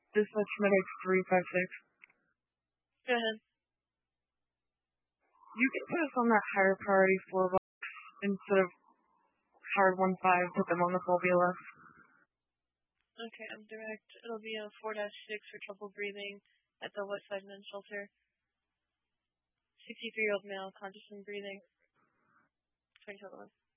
Dispatch Medic 356. Go ahead. You can put us on that higher priority 4 box instead of hard 1-5, put them on the full BLS. Okay, I'm direct. It'll be a 4-6 for trouble breathing at the Westside Men's Shelter. 63-year-old male, conscious and breathing. 2021.